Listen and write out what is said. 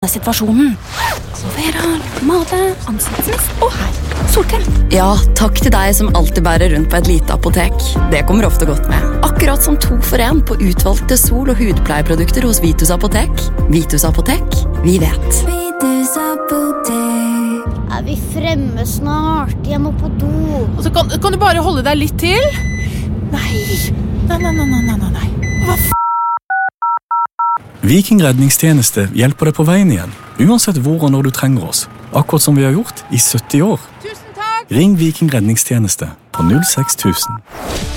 med situasjonen. Vera, male, ansiktsmist og her. Solkrem. Ja, takk til deg som alltid bærer rundt på et lite apotek. Det kommer ofte godt med. Akkurat som 2 for 1 på utvalgte sol- og hudpleieprodukter hos Vitus Apotek. Vitus Apotek, vi vet. Vitus Apotek. Er vi fremme snart? Jeg må på do. Og så kan du bare holde deg litt til? Nei. Hva f***? Viking redningstjeneste hjelper deg på veien igjen, uansett hvor og når du trenger oss. Akkurat som vi har gjort i 70 år. Tusen takk! Ring Viking redningstjeneste på 06000.